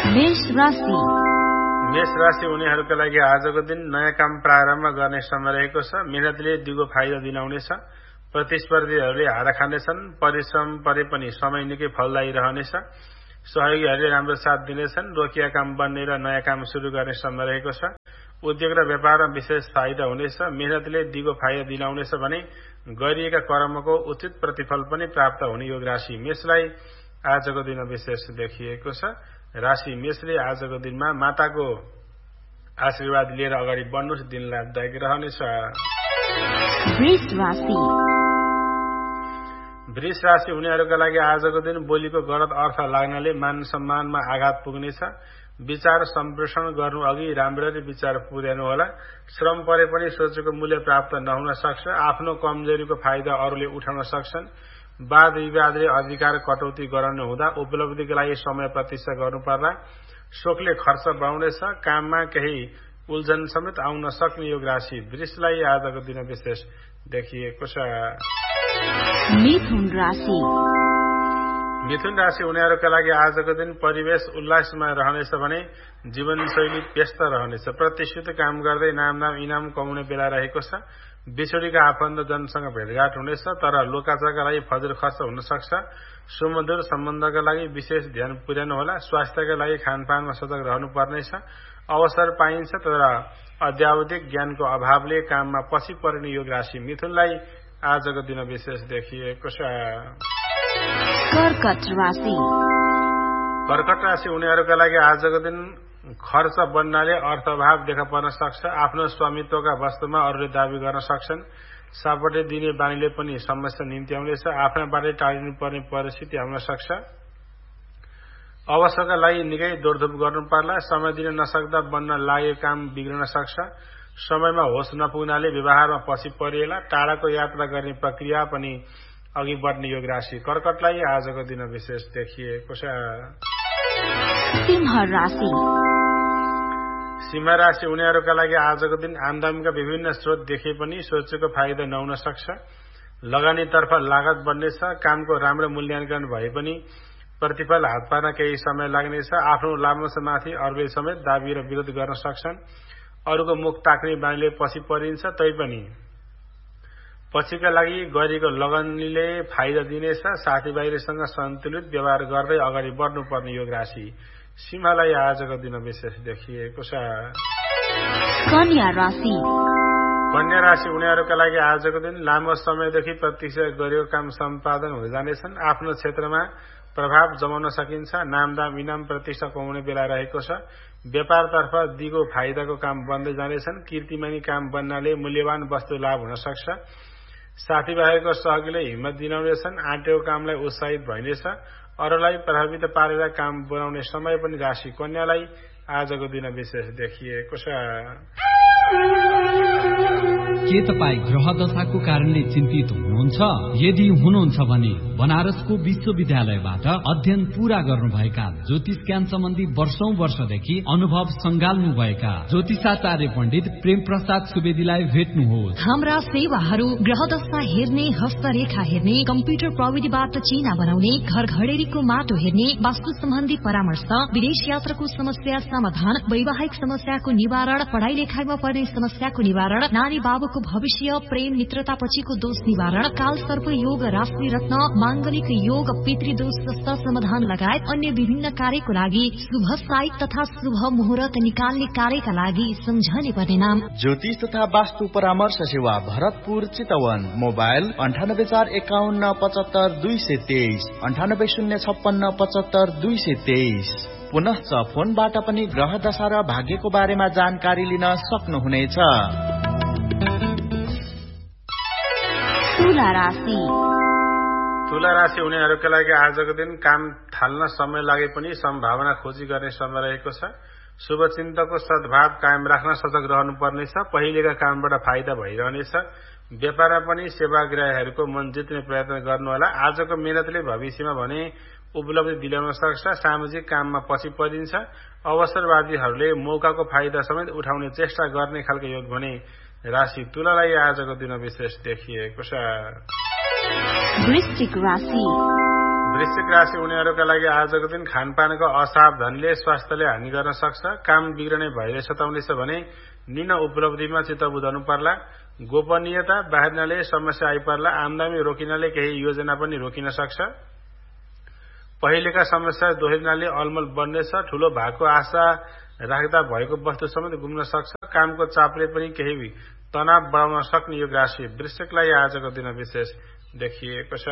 मेष राशि उनीहरूका लागि आजको दिन नयाँ काम प्रारम्भ गर्ने समय रहेको छ। मेहनतले दिगो फाइदा दिलाउनेछ। प्रतिस्पर्धीहरूले हार खानेछन्। परिश्रम परे पनि समय निकै फलदायी रहनेछ। सहयोगीहरूले राम्रो साथ दिनेछन्। रोकिया काम बन्ने र नयाँ काम शुरू गर्ने समय रहेको छ। उद्योग र व्यापारमा विशेष फाइदा हुनेछ। मेहनतले दिगो फाइदा दिलाउनेछ भने गरिएका कर्मको उचित प्रतिफल पनि प्राप्त हुने योग राशि मेषलाई आजको दिन विशेष देखिएको छ। राशि मेषले आजको दिनमा माताको आशीर्वाद लिएर अगाडि बढ्नुहोस्। दिन लाभदायक रहनेछ। वृष राशि उनीहरूका लागि आजको दिन बोलीको गलत अर्थ लाग्नाले मान सम्मानमा आघात पुग्नेछ। विचार सम्प्रेषण गर्नु अघि राम्ररी विचार पुर्याउनु होला। श्रम परे पनि सोचेको मूल्य प्राप्त नहुन सक्छ। आफ्नो कमजोरीको फाइदा अरूले उठाउन सक्छन्। वाद विवादले अधिकार कटौती गराउनु हुँदा उपलब्धिका लागि समय प्रतीक्षा गर्नुपर्ला। शोकले खर्च बढाउनेछ। काममा केही उल्झन समेत आउन सक्ने योग राशि वृषलाई आजको दिन विशेष देखिएको छ। मिथुन राशि उनीहरूका लागि आजको दिन परिवेश उल्लासमय रहनेछ भने जीवनशैली व्यस्त रहनेछ। प्रतिष्ठित काम गर्दै नाम इनाम कमाउने बेला रहेको छ। बिछोडीका आफन्तजनसँग भेटघाट हुनेछ, तर लोकाचारका लागि फजुल खर्च हुन सक्छ। सुमधुर सम्बन्धका लागि विशेष ध्यान पुर्याउनु होला। स्वास्थ्यका लागि खानपानमा सजग रहनु पर्नेछ। अवसर पाइन्छ, तर अध्यावधिक ज्ञानको अभावले काममा पछि पर्ने योग राशि मिथुनलाई आजको दिन विशेष देखिएको छ। कर्कट राशि उनीहरूका लागि आजको दिन खर्च बढ्नाले अर्थअभाव देखा पर्न सक्छ। आफ्नो स्वामित्वका वस्तुमा अरूले दावी गर्न सक्छन्। सापटे दिने बानीले पनि समस्या निम्ति आउनेछ। आफ्नाबाटै टाढिनु पर्ने परिस्थिति आउन सक्छ। अवसरका लागि निकै दौडधुप गर्नु पर्ला। समय दिन नसक्दा बन्न लागेको काम बिग्रन सक्छ। समयमा होस नपुग्नाले व्यवहारमा पछि परिएला। टाढाको यात्रा गर्ने प्रक्रिया पनि अघि बढ्ने योग राशि कर्कटलाई आजको दिन विशेष देखिएको छ। सिंह राशि उनीहरूका लागि आजको दिन आमदामीका विभिन्न स्रोत देखे पनि सोचेको फाइदा नहुन सक्छ। लगानीतर्फ लागत बढ्नेछ। कामको राम्रो मूल्याङ्कन भए पनि प्रतिफल हात पार्न केही समय लाग्नेछ। आफ्नो लाभमाथि अरूले समेत दाबी र विरोध गर्न सक्छन्। अरूको मुख ताक्ने बानीले पछि परिन्छ, तैपनि पछिका लागि गरेको लगनले फाइदा दिनेछ। साथीभाइसँग सन्तुलित व्यवहार गर्दै अगाडि बढ्नुपर्ने योग राशि सिंहलाई आजको दिन विशेष देखिएको छ। कन्या राशि उनीहरूका लागि आजको दिन लामो समयदेखि प्रतीक्षा गरेको काम सम्पादन हुन जानेछन्। आफ्नो क्षेत्रमा प्रभाव जमाउन सकिन्छ। नामदाम इनाम प्रतिष्ठा कमाउने बेला रहेको छ। व्यापारतर्फ दिगो फाइदाको काम बन्दै जानेछन्। कीर्तिमानी काम बन्नाले मूल्यवान वस्तु लाभ हुन सक्छ। साथीभाइहरूको सहयोगले हिम्मत दिलाउनेछन्। आँटेको कामलाई उत्साहित भइनेछ। अरूलाई प्रभावित पारेर काम बनाउने समय पनि राशि कन्यालाई आजको दिन विशेष देखिएको छ। के तपाईँ ग्रह दशाको कारणले चिन्तित हुनुहुन्छ? यदि हुनुहुन्छ भने बनारसको विश्वविद्यालयबाट अध्ययन पूरा गर्नुभएका ज्योतिष ज्ञान सम्बन्धी वर्षौं वर्षदेखि अनुभव संगाल्नु भएका ज्योतिषाचार्य पण्डित प्रेम प्रसाद सुवेदीलाई भेट्नुहोस्। हाम्रा सेवाहरू ग्रह दशा हेर्ने, हस्तरेखा हेर्ने, कम्प्युटर प्रविधिबाट चिना बनाउने, घर घडेरीको माटो हेर्ने, वास्तु सम्बन्धी परामर्श, विदेश यात्राको समस्या समाधान, वैवाहिक समस्याको निवारण, पढ़ाई लेखाइमा पर्ने समस्याको निवारण, नानी बाबुको भविष्य, प्रेम मित्रता पछिको दोष निवारण, काल सर्प योग, राशि रत्न, मांगलिक योग, पितृदोष जस्ता समाधान लगायत अन्य विभिन्न कार्यको लागि शुभ साई तथा शुभ मुहूर्त निकाल्ने कार्यका लागि सम्झने पर्ने नाम ज्योतिष तथा वास्तु परामर्श सेवा भरतपुर चितवन। मोबाइल 9841575223 9806575223। पुनश्च फोनबाट पनि ग्रह दशा र भाग्यको बारेमा जानकारी लिन सक्नुहुनेछ। तुला राशि उनीहरूका लागि आजको दिन काम थाल्न समय लागे पनि सम्भावना खोजी गर्ने समय रहेको छ। शुभचिन्तकको सद्भाव कायम राख्न सजग रहनुपर्नेछ। पहिलेका कामबाट फाइदा भइरहनेछ। व्यापारमा पनि सेवाग्राहीहरूको मन जित्ने प्रयत्न गर्नुहोला। आजको मेहनतले भविष्यमा भने उपलब्धि दिलाउन सक्छ। सामाजिक काममा पछि परिन्छ। अवसरवादीहरूले मौकाको फाइदा समेत उठाउने चेष्टा गर्ने खालको योग भने राशि तुलालाई आजको दिन विशेष देखिएको छ। वृश्चिक राशि उनीहरूका लागि आजको दिन खानपानको असावधानीले स्वास्थ्यले हानि गर्न सक्छ। काम बिग्रने भएले सताउनेछ भने निम्न उपलब्धिमा चित्त बुझाउनु पर्ला। गोपनीयता बाहिरनाले समस्या आइपर्ला। आमदानी रोकिनाले केही योजना पनि रोकिन सक्छ। पहिलेका समस्या दोहोरिनाले अलमल बन्नेछ। ठूलो भएको आशा राख्दा भएको वस्तु समेत गुम्न सक्छ। कामको चापले पनि केही तनाव बढाउन सक्ने यो राशि वृश्चिकलाई आजको दिन विशेष देखिएको छ।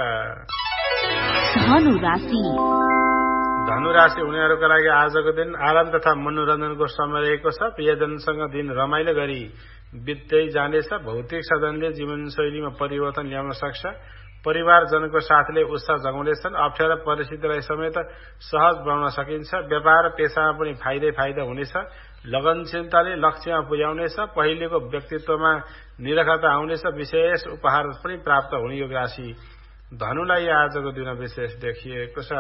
धनु राशि उनीहरूका लागि आजको दिन आराम तथा मनोरञ्जनको समय रहेको छ। प्रियजनसँग दिन रमाइलो गरी बित्दै जानेछ। भौतिक साधनले जीवनशैलीमा परिवर्तन ल्याउन सक्छ। परिवारजनको साथले उत्साह जगाउनेछन्। अप्ठ्यारा परिस्थितिलाई समेत सहज बनाउन सकिन्छ। व्यापार पेशामा पनि फाइदा हुनेछ। लगनशीलताले लक्ष्यमा पुर्याउनेछ। पहिलेको व्यक्तित्वमा निरखरता आउनेछ। विशेष उपहार पनि प्राप्त हुने यो राशि धनुलाई आजको दिन विशेष देखिएको छ।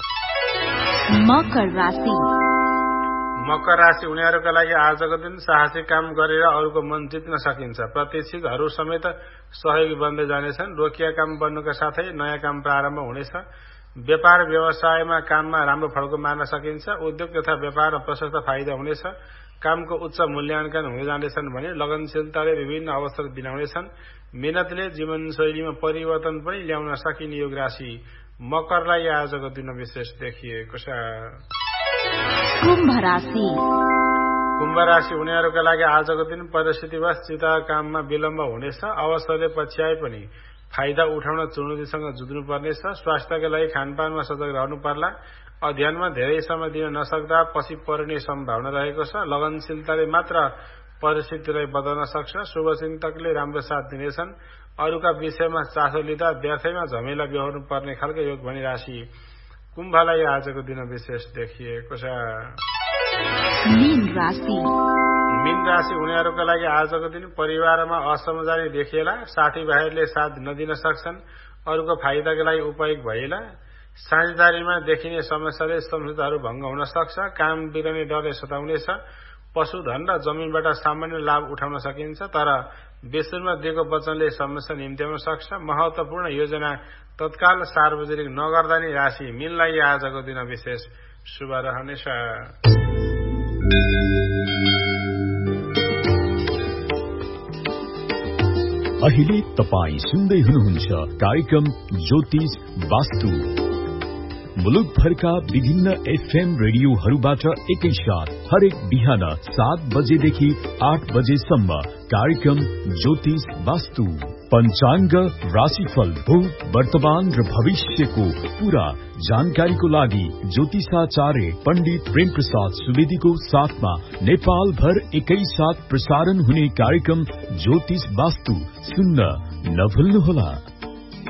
मकर राशि उनीहरूका लागि आजको दिन साहसी काम गरेर अरूको मन जित्न सकिन्छ। प्रतीक्षितहरू समेत सहयोगी बन्दै जानेछन्। रोकिया काम बन्नुका साथै नयाँ काम प्रारम्भ हुनेछ। व्यापार व्यवसायमा काममा राम्रो फड्को मार्न सकिन्छ। उद्योग तथा व्यापारमा प्रशस्त फाइदा हुनेछ। कामको उच्च मूल्याङ्कन हुन जानेछन् भने लगनशीलताले विभिन्न अवसर दिलाउनेछन्। मेहनतले जीवनशैलीमा परिवर्तन पनि ल्याउन सकिने यो राशि मकरलाई आजको दिन विशेष देखिएको छ। कुम्भ राशि उनीहरूका लागि आजको दिन परिस्थितिवश चिता काममा विलम्ब हुनेछ। अवसरले पछ्याए पनि फाइदा उठाउन चुनौतीसँग जुझ्नु पर्नेछ। स्वास्थ्यका लागि खानपानमा सजग रहनु पर्ला। अध्ययनमा धेरै समय दिन नसक्दा पछि पर्ने सम्भावना रहेको छ। लगनशीलताले मात्र परिस्थितिलाई बदल्न सक्छ। शुभचिन्तकले राम्रो साथ दिनेछन्। अरूका विषयमा चासो लिँदा व्यर्थैमा झमेला बेहोर्नु पर्ने खालको योग भनी राशि कुम्भलाई आजको दिन विशेष देखिएको छ। मीन राशि उनीहरूका लागि आजको दिन परिवारमा असमझदारी देखिएला। साथीभाइहरूले साथ नदिन सक्छन्। अरूको फाइदाका लागि उपयोग भइएला। साझेदारीमा देखिने समस्याले सम्झौताहरू भङ्ग हुन सक्छ। काम बिग्रने डरले सताउनेछ। पशुधन र जमिनबाट सामान्य लाभ उठाउन सकिन्छ। तर बेसुरमा दिएको वचनले समस्या निम्त्याउन सक्छ। महत्वपूर्ण योजना तत्काल सार्वजनिक नगर्दा नै राशि मीनलाई आजको दिन विशेष शुभ रहनेछ। अहिले तपाई सुन्दै हुनुहुन्छ कार्यक्रम ज्योतिष वास्तु। मुलुकभरका विभिन्न एफएम रेडियोहरूबाट एकैसाथ हरेक बिहान 7 बजेदेखि 8 बजेसम्म कार्यक्रम ज्योतिष वास्तु। पञ्चाङ्ग, राशिफल, भूत, वर्तमान र भविष्यको पूरा जानकारीको लागि ज्योतिषाचार्य पण्डित प्रेम प्रसाद सुवेदीको साथमा नेपाल भर एकैसाथ प्रसारण हुने कार्यक्रम ज्योतिष वास्तु सुन्न नभुल्नुहोला।